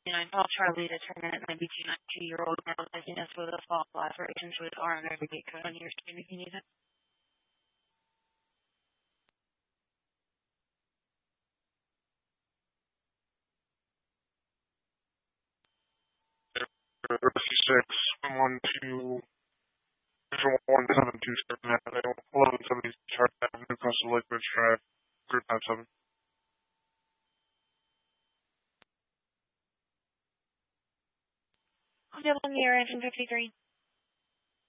92.9 Paul Charlie to turn in at 92.2-year-old male business with a small lacerations with arm and gate code on your screen if you need it. RC6, 112, 1727 Avenue, 1170 Chart Avenue, Coastal Lake Ridge Drive, Group 97. Hold on, the engine 53.